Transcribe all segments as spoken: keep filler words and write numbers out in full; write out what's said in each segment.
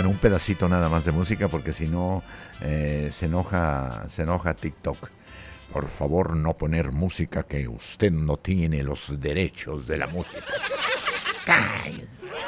Bueno, un pedacito nada más de música porque si no eh, se enoja, se enoja TikTok. Por favor, no poner música que usted no tiene los derechos de la música. ¡Ay!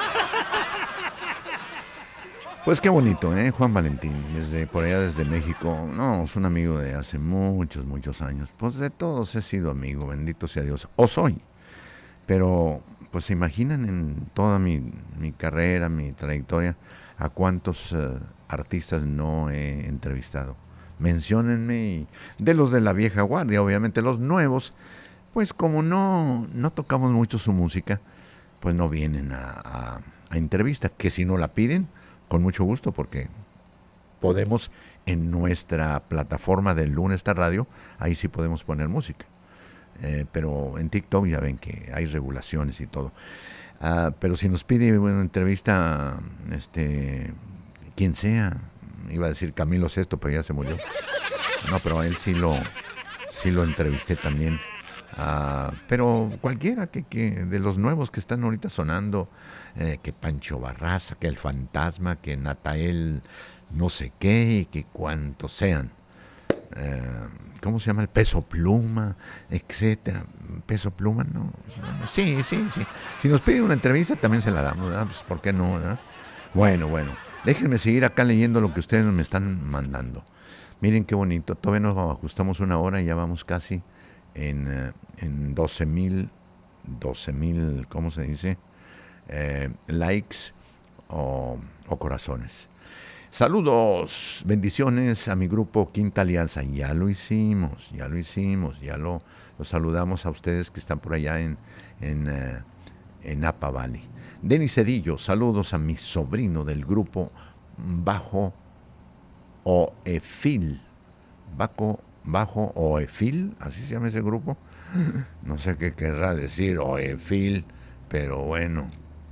Pues qué bonito, ¿eh? Juan Valentín, desde por allá, desde México. No, es un amigo de hace muchos, muchos años. Pues de todos he sido amigo, bendito sea Dios. O soy. Pero, pues se imaginan en toda mi, mi carrera, mi trayectoria, a cuántos uh, artistas no he entrevistado. Menciónenme, y de los de la vieja guardia, obviamente los nuevos, pues como no, no tocamos mucho su música, pues no vienen a, a, a entrevista, que si no la piden, con mucho gusto, porque podemos en nuestra plataforma del Lunes Star Radio, ahí sí podemos poner música. Eh, pero en TikTok ya ven que hay regulaciones y todo. Uh, pero si nos pide una entrevista, este, quien sea, iba a decir Camilo Sesto, pero ya se murió. No, pero a él sí lo, sí lo entrevisté también. Uh, pero cualquiera que, que de los nuevos que están ahorita sonando, eh, que Pancho Barraza, que el Fantasma, que Natael no sé qué, y que cuantos sean. Eh, ¿Cómo se llama? El Peso Pluma, etcétera. Peso Pluma, no. Sí, sí, sí. Si nos piden una entrevista, también se la damos, ¿verdad? Pues, ¿por qué no, verdad? Bueno, bueno. Déjenme seguir acá leyendo lo que ustedes me están mandando. Miren qué bonito. Todavía nos ajustamos una hora y ya vamos casi en, uh, en doce mil, doce mil, ¿cómo se dice? Eh, likes o, o corazones. Saludos, bendiciones a mi grupo Quinta Alianza. Ya lo hicimos, ya lo hicimos, ya lo, lo saludamos a ustedes que están por allá en, en, uh, en Napa Valley. Denis Cedillo, saludos a mi sobrino del grupo Bajo Oefil. Bajo, Bajo Oefil, así se llama ese grupo. No sé qué querrá decir Oefil, pero bueno.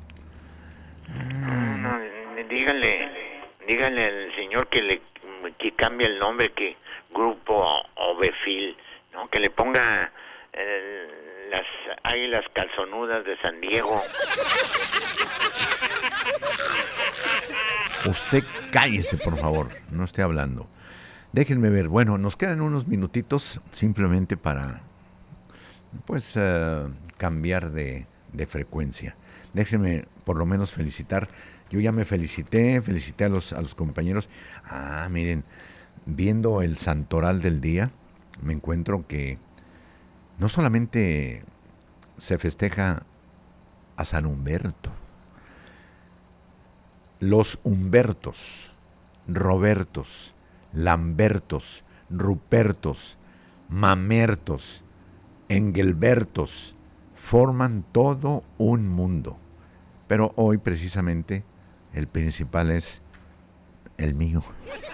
No, no, díganle... Díganle al señor que le que cambie el nombre, que Grupo Ovefil, ¿no? Que le ponga eh, las Águilas Calzonudas de San Diego. Usted cállese, por favor, no esté hablando. Déjenme ver, bueno, nos quedan unos minutitos simplemente para, pues, uh, cambiar de, de frecuencia. Déjenme por lo menos felicitar. Yo ya me felicité, felicité a los, a los compañeros. Ah, miren, viendo el santoral del día, me encuentro que no solamente se festeja a San Humberto, los Humbertos, Robertos, Lambertos, Rupertos, Mamertos, Engelbertos, forman todo un mundo. Pero hoy precisamente el principal es el mío.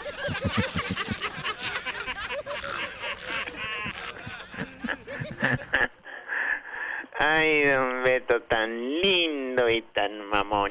Ay, don Beto, tan lindo y tan mamón.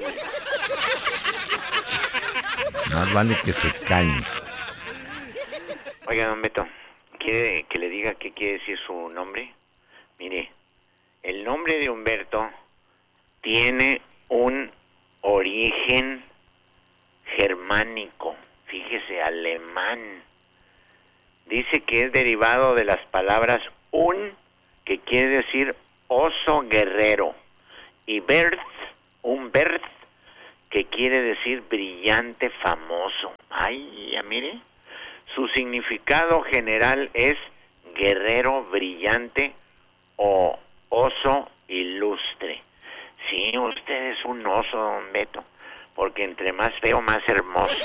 Más vale que se calle. Oiga, don Beto, ¿quiere que le diga qué quiere decir su nombre? Mire, el nombre de Humberto tiene un origen germánico, fíjese, alemán. Dice que es derivado de las palabras un, que quiere decir oso guerrero, y Berth, un Berth, que quiere decir brillante, famoso. Ay, ya mire, su significado general es guerrero brillante o oso ilustre. Sí, usted es un oso, don Beto, porque entre más feo, más hermoso.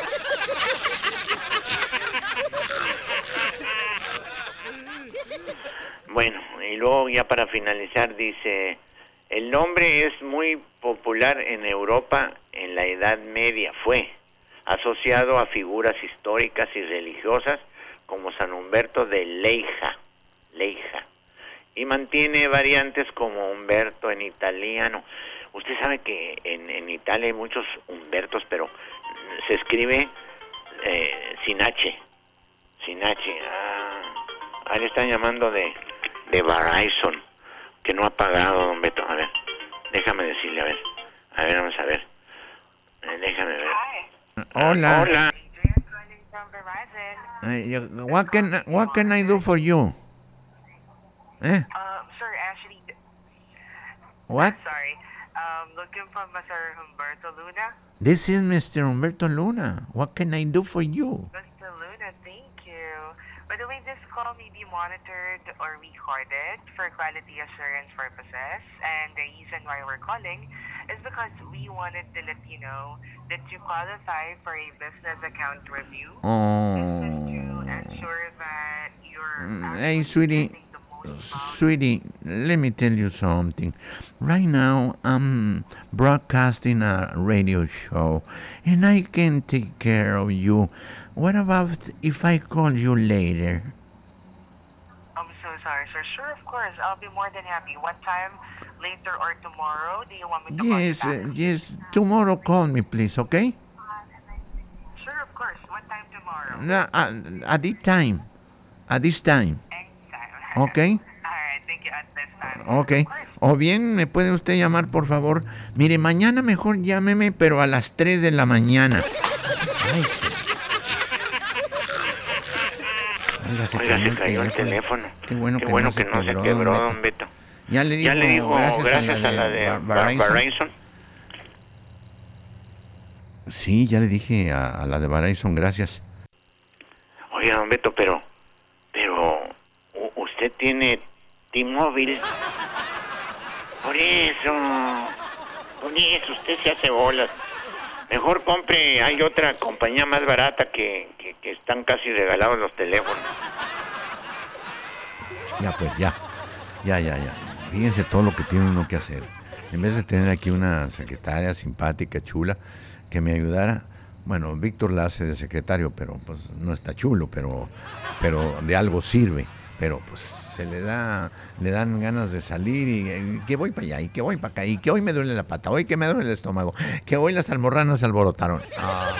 Bueno, y luego ya para finalizar dice, el nombre es muy popular en Europa en la Edad Media, fue asociado a figuras históricas y religiosas como San Humberto de Leija, Leija, y mantiene variantes como Humberto en italiano. Usted sabe que en, en Italia hay muchos Humbertos, pero se escribe eh, sin H, sin H. Ah, ahí le están llamando de, de Verizon, que no ha pagado, don Beto. A ver, déjame decirle, a ver, a ver, vamos a ver, eh, déjame ver. Hola. Hola. Uh, what can what can I do for you? Eh? Um, sir, actually, What? sorry. Um, looking for Mister Humberto Luna. This is Mister Humberto Luna. What can I do for you? Mister Luna, thank you. By the way, this call may be monitored or recorded for quality assurance purposes. And the reason why we're calling is because we wanted to let you know that you qualify for a business account review. Oh. To ensure that you're Mm, actually Hey, sweetie. getting the most value. Sweetie, let me tell you something. Right now, I'm broadcasting a radio show, and I can take care of you. What about if I call you later? I'm so sorry, sir. Sure, of course. I'll be more than happy. What time, later or tomorrow, do you want me to Yes, call uh, you back? yes. Tomorrow, call me, please, okay? Sure, of course. What time tomorrow? Uh, at, at this time. At this time, Anytime. okay? All right, thank you at this time. Ok. Of course. O bien me puede usted llamar, por favor. Mire, mañana mejor llámeme, pero a las tres de la mañana. Ay. Oiga, se Oiga, cayó, se el, cayó el teléfono. teléfono. Qué bueno Qué que bueno no que se no se quebró, quebró, don don Beto. Ya le dijo, Ya le dijo gracias, gracias, a la de, Bar- Bar- Bar- Verizon. Verizon. Sí, ya le dije a, a la de Verizon, gracias. Oiga, don Beto, pero, pero, u- usted tiene T-Mobile. Por eso, por eso usted se hace bolas. Mejor compre, hay otra compañía más barata que, que, que están casi regalados los teléfonos. Ya, pues ya. Ya, ya, ya. Fíjense todo lo que tiene uno que hacer. En vez de tener aquí una secretaria simpática, chula, que me ayudara. Bueno, Víctor la hace de secretario, pero pues no está chulo, pero, pero de algo sirve. Pero pues se le da, le dan ganas de salir y, y que voy para allá, y que voy para acá, y que hoy me duele la pata, hoy que me duele el estómago, que hoy las almorranas se alborotaron. Ah.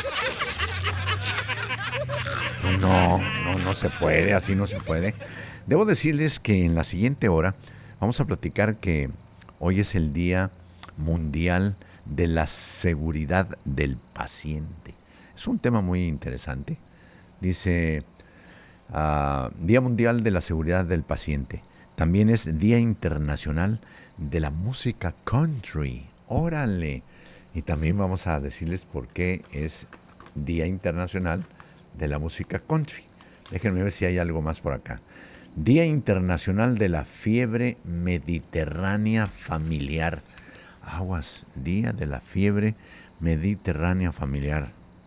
No, no, no se puede, así no se puede. Debo decirles que en la siguiente hora vamos a platicar que hoy es el Día Mundial de la Seguridad del Paciente. Es un tema muy interesante. Dice, uh, Día Mundial de la Seguridad del Paciente. También es Día Internacional de la Música Country. ¡Órale! Y también vamos a decirles por qué es Día Internacional de la Música Country. Déjenme ver si hay algo más por acá. Día Internacional de la Fiebre Mediterránea Familiar. Aguas, Día de la Fiebre Mediterránea Familiar.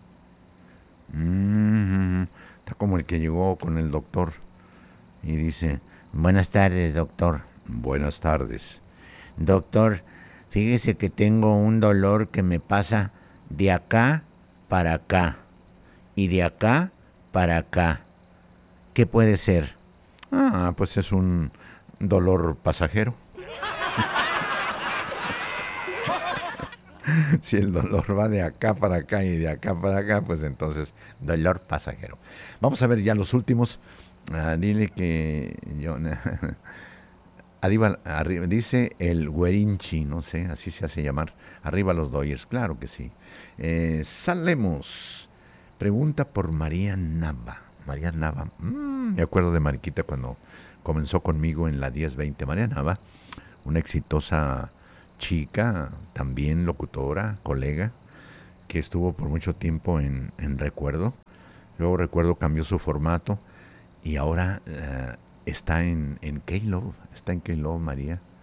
Mm-hmm. Está como el que llegó con el doctor y dice, buenas tardes, doctor. Buenas tardes. Doctor, fíjese que tengo un dolor que me pasa de acá para acá y de acá para acá. ¿Qué puede ser? Ah, pues es un dolor pasajero. Si el dolor va de acá para acá y de acá para acá, pues entonces dolor pasajero. Vamos a ver ya los últimos. Ah, dile que yo... Arriba, arriba, dice el Güerinchi, no sé, así se hace llamar. Arriba los Dodgers, claro que sí. Eh, salemos. Pregunta por María Nava. María Nava. Mm, me acuerdo de Mariquita cuando comenzó conmigo en la diez veinte. María Nava, una exitosa chica, también locutora, colega, que estuvo por mucho tiempo en, en Recuerdo. Luego Recuerdo cambió su formato y ahora uh, está en, en K-Love. Está en K-Love, María.